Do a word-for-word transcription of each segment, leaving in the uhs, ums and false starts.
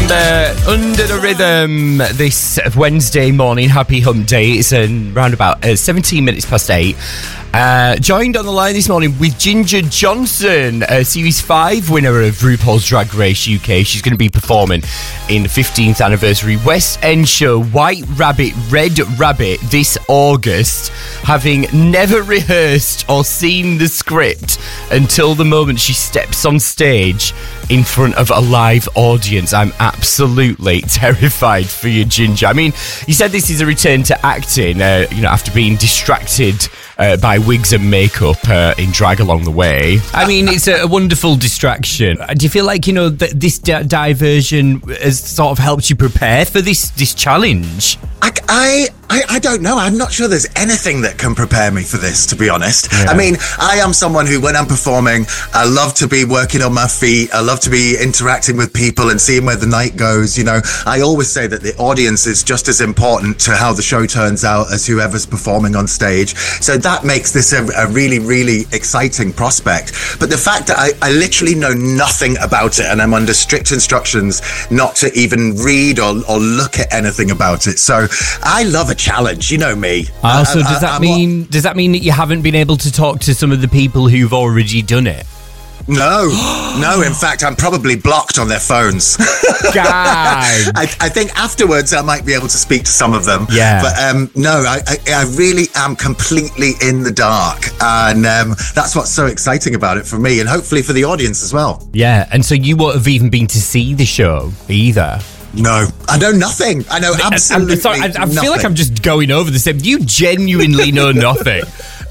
Under, under the rhythm this Wednesday morning, happy hump day. It's um, around about uh, seventeen minutes past eight. Uh, joined on the line this morning with Ginger Johnson, uh, Series five winner of RuPaul's Drag Race U K. She's going to be performing in the fifteenth anniversary West End show White Rabbit, Red Rabbit this August, having never rehearsed or seen the script until the moment she steps on stage in front of a live audience. I'm absolutely terrified for you, Ginger. I mean, you said this is a return to acting, uh, you know, after being distracted Uh, by wigs and makeup uh, in drag along the way. I mean, it's a, a wonderful distraction. Do you feel like, you know, that this di- diversion has sort of helped you prepare for this this challenge? I, I, I, I don't know. I'm not sure there's anything that can prepare me for this, to be honest. Yeah. I mean, I am someone who, when I'm performing, I love to be working on my feet. I love to be interacting with people and seeing where the night goes. You know, I always say that the audience is just as important to how the show turns out as whoever's performing on stage. So that makes this a, a really, really exciting prospect. But the fact that I, I literally know nothing about it and I'm under strict instructions not to even read or, or look at anything about it. So I love a challenge, you know me. Oh, so I, does I, that I'm mean what? does that mean that you haven't been able to talk to some of the people who've already done it? No, no. In fact, I'm probably blocked on their phones. God. I, I think afterwards I might be able to speak to some of them. Yeah. But um, no, I, I, I really am completely in the dark. And um, that's what's so exciting about it for me and hopefully for the audience as well. Yeah, and so you won't have even been to see the show either. No, I know nothing. I know absolutely I'm sorry, I, I nothing. feel like I'm just going over the same. You genuinely know nothing.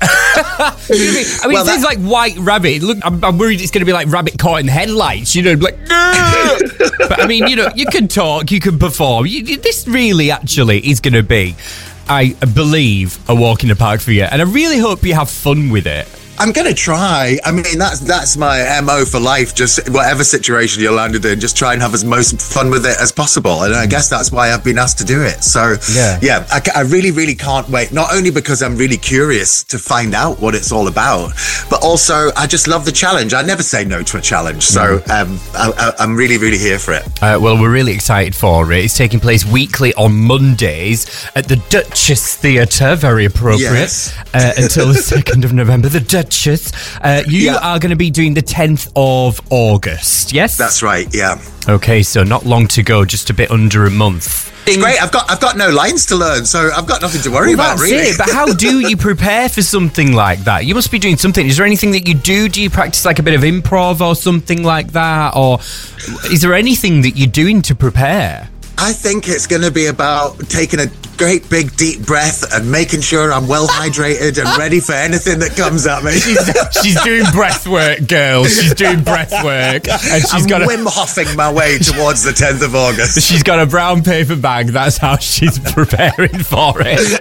I mean, Well, it says that- like White Rabbit. Look, I'm, I'm worried it's going to be like Rabbit caught in headlights. You know, like. But I mean, you know, you can talk, you can perform. You, you, this really, actually, is going to be, I believe, a walk in the park for you, and I really hope you have fun with it. I'm going to try. I mean, that's that's my M O for life. Just whatever situation you're landed in, just try and have as most fun with it as possible. And I guess that's why I've been asked to do it. So, Yeah. yeah, I, ca- I really, really can't wait. Not only because I'm really curious to find out what it's all about, but also I just love the challenge. I never say no to a challenge. So um, I, I, I'm really, really here for it. Uh, well, we're really excited for it. It's taking place weekly on Mondays at the Duchess Theatre, very appropriate, Yes. uh, until the second of November. The Duchess. Uh, you Yeah. are going to be doing the tenth of August, yes? That's right. Yeah. Okay, so not long to go, just a bit under a month. It's great. I've got I've got no lines to learn, so I've got nothing to worry Well, about, that's really. it. But how do you prepare for something like that? You must be doing something. Is there anything that you do? Do you practice like a bit of improv or something like that? Or is there anything that you're doing to prepare? I think it's going to be about taking a great big deep breath and making sure I'm well hydrated and ready for anything that comes at me. She's doing breath work, girl. She's doing breath work. And she's I'm got a, Wim Hofing my way towards the tenth of August. she's got a brown paper bag. That's how she's preparing for it.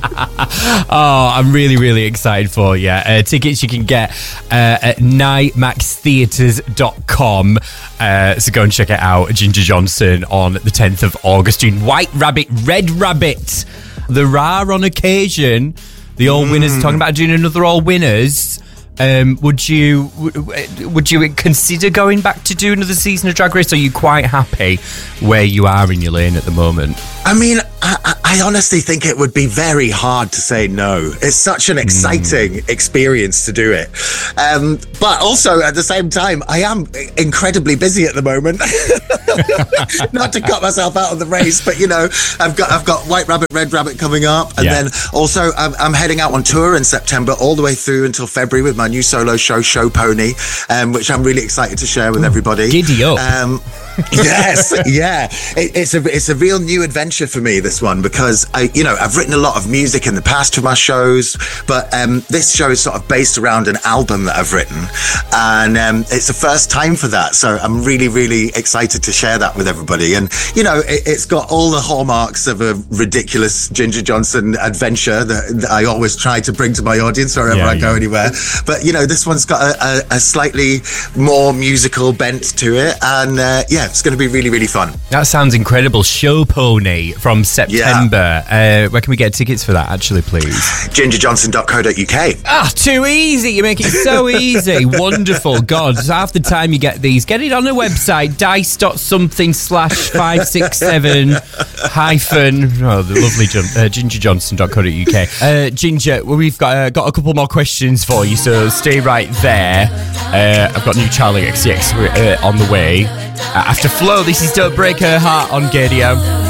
Oh, I'm really, really excited for you. Uh, tickets you can get uh, at night max theatres dot com. Uh, so go and check it out. Ginger Johnson on the tenth of August doing White Rabbit, Red Rabbit. The rare on occasion, the All Winners, talking about doing another All Winners. Um, would you w- would you consider going back to do another season of Drag Race? Or are you quite happy where you are in your lane at the moment? I mean, I, I I honestly think it would be very hard to say no. It's such an exciting mm. experience to do it. Um, but also, at the same time, I am incredibly busy at the moment. Not to cut myself out of the race, but, you know, I've got I've got White Rabbit, Red Rabbit coming up. And Yeah. then also, I'm, I'm heading out on tour in September all the way through until February with my new solo show, Show Pony, um, which I'm really excited to share with everybody. Giddy up. Um, yes, yeah. It, it's a it's a real new adventure for me, this one, because I, you know, I've written a lot of music in the past for my shows, but um, this show is sort of based around an album that I've written, and um, it's the first time for that. So I'm really, really excited to share that with everybody. And you know, it, it's got all the hallmarks of a ridiculous Ginger Johnson adventure that, that I always try to bring to my audience wherever Yeah, I go yeah. anywhere. But you know, this one's got a, a, a slightly more musical bent to it, and uh, yeah. It's going to be really, really fun. That sounds incredible. Show Pony from September September. Uh, where can we get tickets for that, actually, please? ginger johnson dot co dot uk. Ah, too easy. You make it so easy. Wonderful. God, half the time you get these. Get it on a website, dice dot something slash five six seven hyphen, oh, the lovely John, uh, ginger johnson dot co dot uk. Uh, Ginger, well, we've got uh, got a couple more questions for you, so stay right there. Uh, I've got new Charlie X C X uh, on the way. Uh, after Flo, this is Don't Break Her Heart on Gadio.